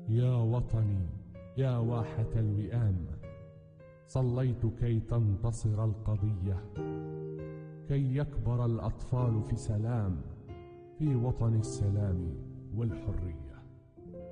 يا وطني يا واحة الوئام، صليت كي تنتصر القضية، كي يكبر الأطفال في سلام، في وطن السلام والحرية.